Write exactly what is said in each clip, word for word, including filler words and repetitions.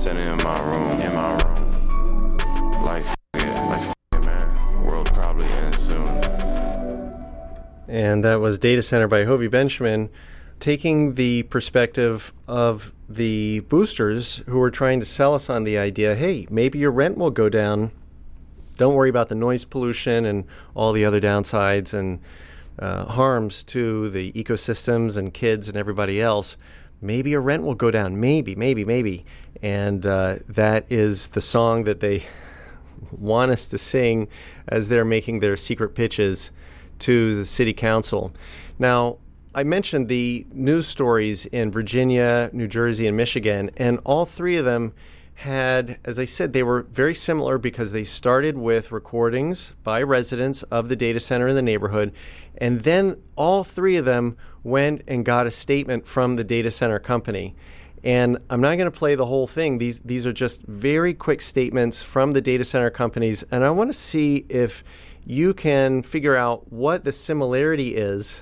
Standing in my room, in my room. Like, f- it, like, f- it, man. World probably ends soon. And that was Data Center by Hovey Benjamin, taking the perspective of the boosters who were trying to sell us on the idea, hey, maybe your rent will go down. Don't worry about the noise pollution and all the other downsides and uh, harms to the ecosystems and kids and everybody else. Maybe your rent will go down. Maybe, maybe, maybe. And uh, that is the song that they want us to sing as they're making their secret pitches to the city council. Now, I mentioned the news stories in Virginia, New Jersey, and Michigan, and all three of them had, as I said, they were very similar because they started with recordings by residents of the data center in the neighborhood, and then all three of them went and got a statement from the data center company. And I'm not going to play the whole thing. These these are just very quick statements from the data center companies, and I want to see if you can figure out what the similarity is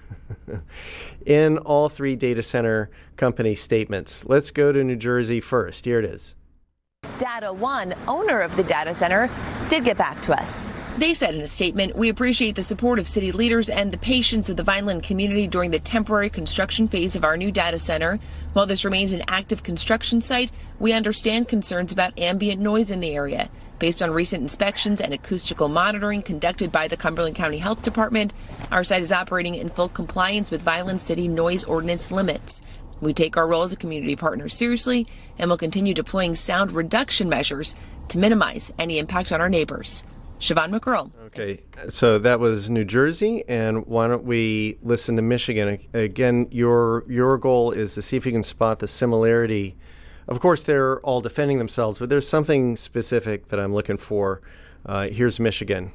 in all three data center company statements. Let's go to New Jersey first. Here it is. Data One, owner of the data center, did get back to us. They said in a statement, we appreciate the support of city leaders and the patience of the Vineland community during the temporary construction phase of our new data center. While this remains an active construction site, we understand concerns about ambient noise in the area. Based on recent inspections and acoustical monitoring conducted by the Cumberland County Health Department, our site is operating in full compliance with Vineland City noise ordinance limits. We take our role as a community partner seriously and will continue deploying sound reduction measures to minimize any impact on our neighbors. Siobhan McGurl. Okay, so that was New Jersey, and why don't we listen to Michigan? Again, your your goal is to see if you can spot the similarity. Of course, they're all defending themselves, but there's something specific that I'm looking for. Uh, here's Michigan.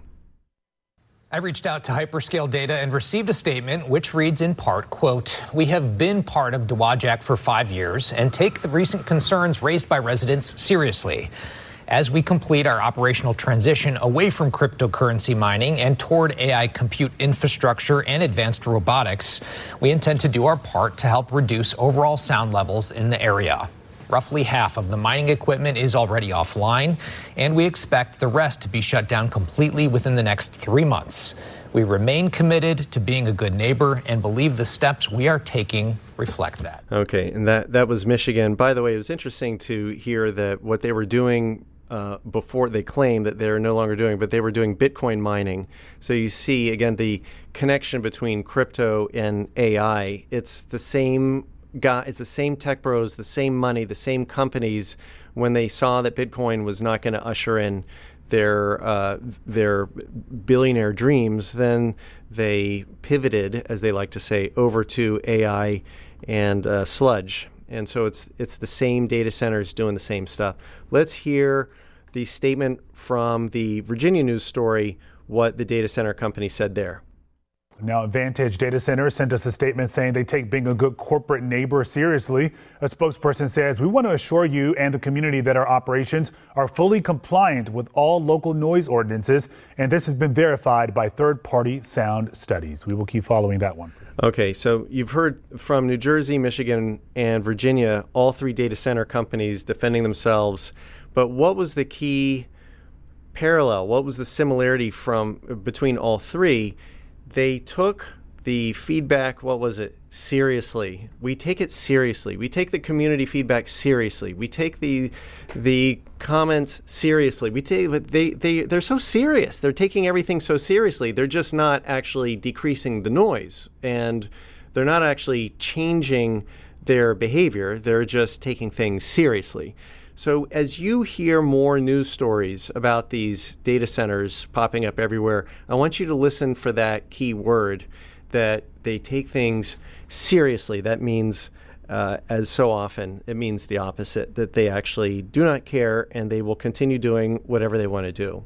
I reached out to Hyperscale Data and received a statement which reads in part, quote, we have been part of Dowagiac for five years and take the recent concerns raised by residents seriously. As we complete our operational transition away from cryptocurrency mining and toward A I compute infrastructure and advanced robotics, we intend to do our part to help reduce overall sound levels in the area. Roughly half of the mining equipment is already offline, and we expect the rest to be shut down completely within the next three months. We remain committed to being a good neighbor and believe the steps we are taking reflect that. Okay, and that, that was Michigan. By the way, it was interesting to hear that what they were doing uh, before they claimed that they're no longer doing, but they were doing Bitcoin mining. So you see, again, the connection between crypto and A I. It's the same Got, it's the same tech bros, the same money, the same companies. When they saw that Bitcoin was not going to usher in their uh, their billionaire dreams, then they pivoted, as they like to say, over to A I and uh, sludge. And so it's it's the same data centers doing the same stuff. Let's hear the statement from the Virginia news story, what the data center company said there. Now, Vantage Data Center sent us a statement saying they take being a good corporate neighbor seriously. A spokesperson says, we want to assure you and the community that our operations are fully compliant with all local noise ordinances, and this has been verified by third-party sound studies. We will keep following that one. Okay, so you've heard from New Jersey, Michigan, and Virginia, all three data center companies defending themselves. But what was the key parallel? What was the similarity from between all three? They took the feedback, what was it, seriously. We take it seriously. We take the community feedback seriously. We take the the comments seriously. We take they they they're so serious. They're taking everything so seriously. They're just not actually decreasing the noise, and they're not actually changing their behavior. They're just taking things seriously. So as you hear more news stories about these data centers popping up everywhere, I want you to listen for that key word, that they take things seriously. That means, uh, as so often, it means the opposite, that they actually do not care and they will continue doing whatever they want to do.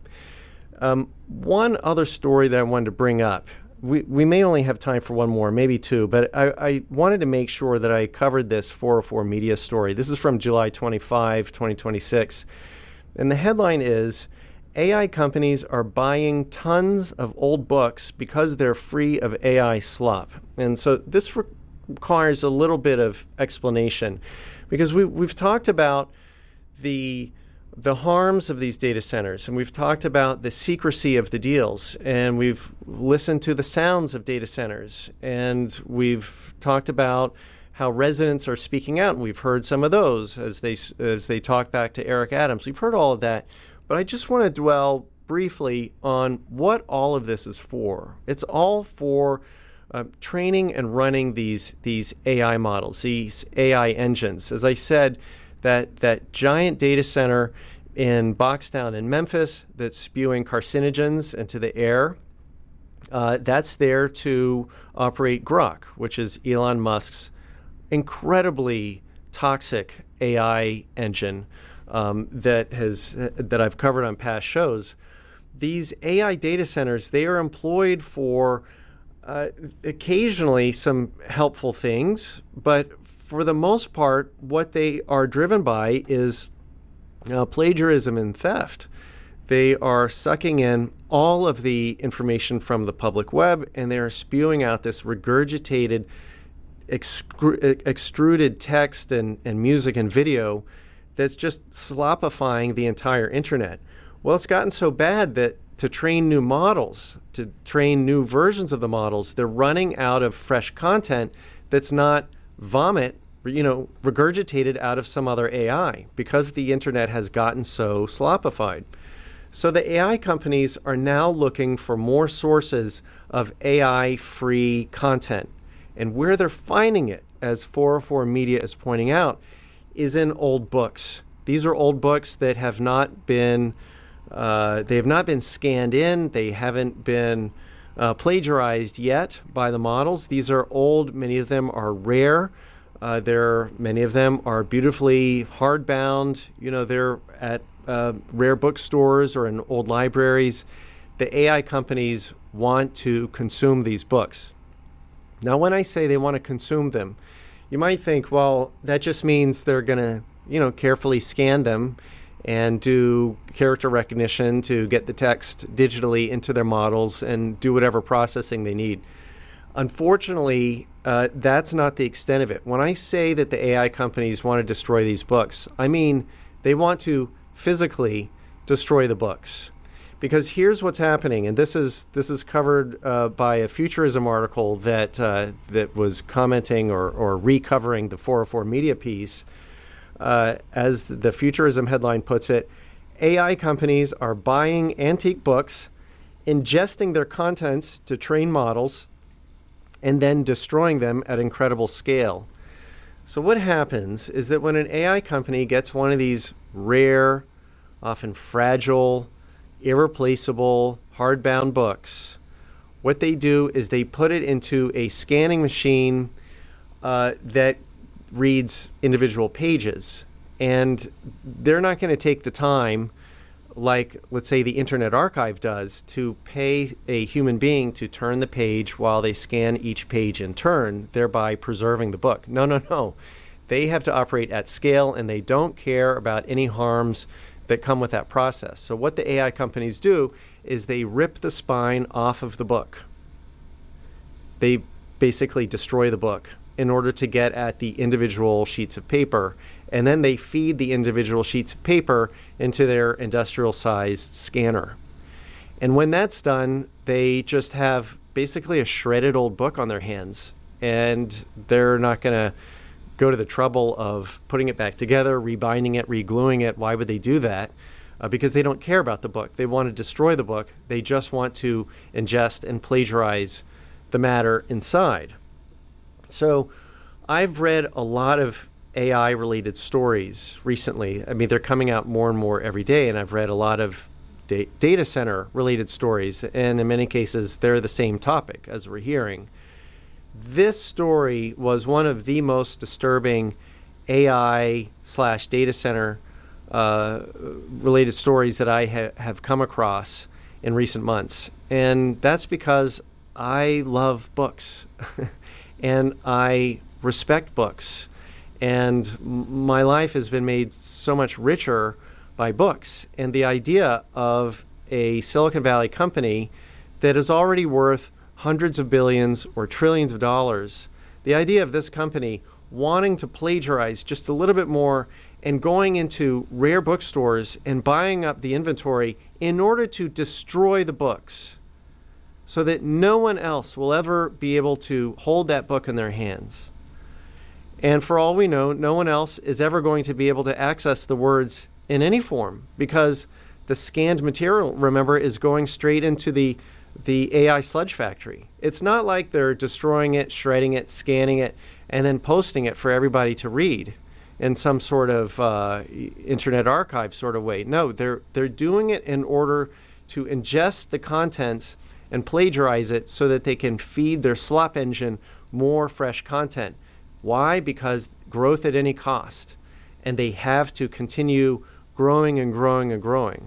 Um, one other story that I wanted to bring up, we, we may only have time for one more, maybe two, but I, I wanted to make sure that I covered this four oh four Media story. This is from July twenty-fifth, twenty twenty-six. And the headline is, A I companies are buying tons of old books because they're free of A I slop. And so this re- requires a little bit of explanation, because we, we've talked about the the harms of these data centers, and we've talked about the secrecy of the deals, and we've listened to the sounds of data centers, and we've talked about how residents are speaking out, and we've heard some of those as they as they talk back to Eric Adams. We've heard all of that, but I just want to dwell briefly on what all of this is for. It's all for uh, training and running these these A I models, these A I engines. As I said, that that giant data center in Boxtown in Memphis that's spewing carcinogens into the air, uh, that's there to operate Grok, which is Elon Musk's incredibly toxic A I engine um, that has that I've covered on past shows. These A I data centers, they are employed for uh, occasionally some helpful things, but for the most part, what they are driven by is uh, plagiarism and theft. They are sucking in all of the information from the public web, and they are spewing out this regurgitated, excru- extruded text and, and music and video that's just slopifying the entire internet. Well, it's gotten so bad that to train new models, to train new versions of the models, they're running out of fresh content that's not vomit, you know, regurgitated out of some other A I, because the internet has gotten so slopified. So the A I companies are now looking for more sources of A I-free content. And where they're finding it, as four oh four Media is pointing out, is in old books. These are old books that have not been uh, they have not been scanned in. They haven't been uh, plagiarized yet by the models. These are old. Many of them are rare. Uh, there, many of them are beautifully hardbound. You know, they're at uh, rare bookstores or in old libraries. The A I companies want to consume these books. Now, when I say they want to consume them, you might think, well, that just means they're going to, you know, carefully scan them and do character recognition to get the text digitally into their models and do whatever processing they need. Unfortunately, uh, that's not the extent of it. When I say that the A I companies want to destroy these books, I mean they want to physically destroy the books. Because here's what's happening, and this is this is covered uh, by a Futurism article that uh, that was commenting or, or recovering the four oh four Media piece. Uh, as the Futurism headline puts it, A I companies are buying antique books, ingesting their contents to train models, and then destroying them at incredible scale. So what happens is that when an A I company gets one of these rare, often fragile, irreplaceable, hardbound books, what they do is they put it into a scanning machine uh, that reads individual pages. And they're not going to take the time, like, let's say, the Internet Archive does, to pay a human being to turn the page while they scan each page in turn, thereby preserving the book. No, no, no. They have to operate at scale, and they don't care about any harms that come with that process. So what the A I companies do is they rip the spine off of the book. They basically destroy the book in order to get at the individual sheets of paper, and then they feed the individual sheets of paper into their industrial-sized scanner. And when that's done, they just have basically a shredded old book on their hands, and they're not going to go to the trouble of putting it back together, rebinding it, re-gluing it. Why would they do that? Uh, because they don't care about the book. They want to destroy the book. They just want to ingest and plagiarize the matter inside. So I've read a lot of A I-related stories recently. I mean, they're coming out more and more every day, and I've read a lot of da- data center-related stories, and in many cases, they're the same topic as we're hearing. This story was one of the most disturbing A I slash data center uh, related stories that I ha- have come across in recent months. And that's because I love books and I respect books. And m- my life has been made so much richer by books. And the idea of a Silicon Valley company that is already worth hundreds of billions or trillions of dollars, the idea of this company wanting to plagiarize just a little bit more and going into rare bookstores and buying up the inventory in order to destroy the books so that no one else will ever be able to hold that book in their hands. And for all we know, no one else is ever going to be able to access the words in any form, because the scanned material, remember, is going straight into the the A I sludge factory. It's not like they're destroying it, shredding it, scanning it, and then posting it for everybody to read in some sort of uh, internet archive sort of way. No, they're they're doing it in order to ingest the contents and plagiarize it so that they can feed their slop engine more fresh content. Why? Because growth at any cost. And they have to continue growing and growing and growing.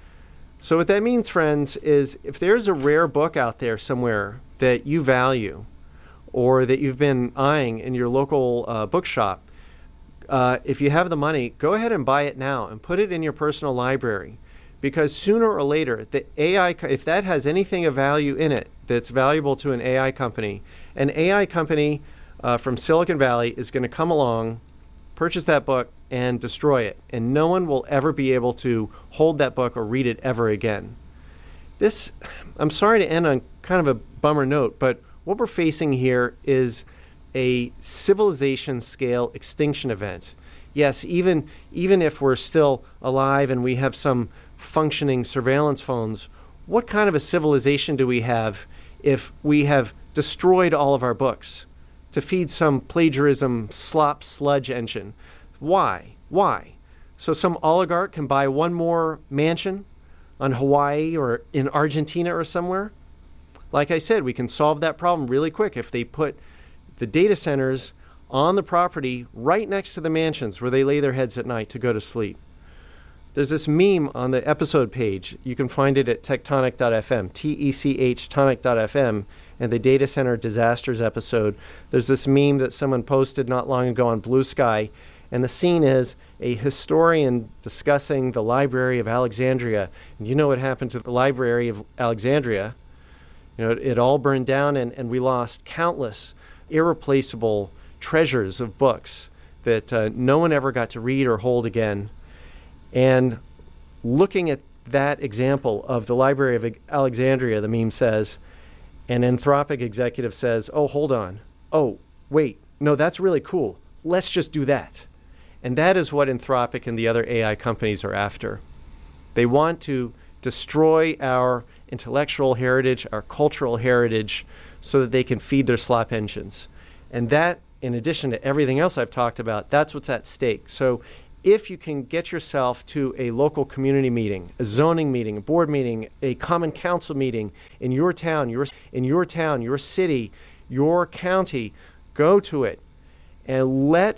So what that means, friends, is if there's a rare book out there somewhere that you value or that you've been eyeing in your local uh, bookshop, uh, if you have the money, go ahead and buy it now and put it in your personal library. Because sooner or later, the A I, if that has anything of value in it that's valuable to an A I company, an A I company uh, from Silicon Valley is going to come along, purchase that book, and destroy it. And no one will ever be able to hold that book or read it ever again. This, I'm sorry to end on kind of a bummer note, but what we're facing here is a civilization scale extinction event. Yes, even even if we're still alive and we have some functioning surveillance phones, what kind of a civilization do we have if we have destroyed all of our books to feed some plagiarism slop sludge engine? Why? Why? So some oligarch can buy one more mansion on Hawaii or in Argentina or somewhere? Like I said, we can solve that problem really quick if they put the data centers on the property right next to the mansions where they lay their heads at night to go to sleep. There's this meme on the episode page. You can find it at tectonic dot f m, T E C H tonic dot f m, and the data center disasters episode. There's this meme that someone posted not long ago on Blue Sky, and the scene is a historian discussing the Library of Alexandria. And you know what happened to the Library of Alexandria? You know, it, it all burned down, and, and we lost countless irreplaceable treasures of books that uh, no one ever got to read or hold again. And looking at that example of the Library of Alexandria, the meme says, an Anthropic executive says, oh, hold on. Oh, wait, no, that's really cool. Let's just do that. And that is what Anthropic and the other A I companies are after. They want to destroy our intellectual heritage, our cultural heritage, so that they can feed their slop engines. And that, in addition to everything else I've talked about, that's what's at stake. So if you can get yourself to a local community meeting, a zoning meeting, a board meeting, a common council meeting in your town, your, in your town, your city, your county, go to it and let